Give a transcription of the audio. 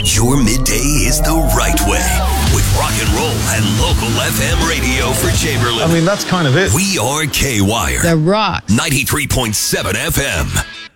Your midday is the right way with rock and roll and local FM radio for Chamberlain. I mean, that's kind of it. We are K-Wire. The Rock. 93.7 FM.